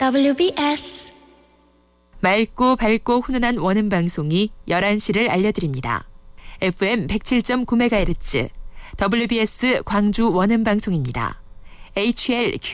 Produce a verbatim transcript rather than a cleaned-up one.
더블유비에스 맑고 밝고 훈훈한 원음 방송이 열한 시를 알려드립니다. 에프엠 백칠 점 구 메가헤르츠 더블유비에스 광주 원음 방송입니다. 에이치엘큐